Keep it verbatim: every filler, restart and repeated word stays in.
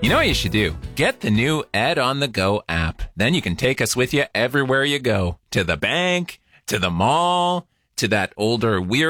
You know what you should do? Get the new Ed on the Go app. Then you can take us with you everywhere you go. To the bank, to the mall, to that older weird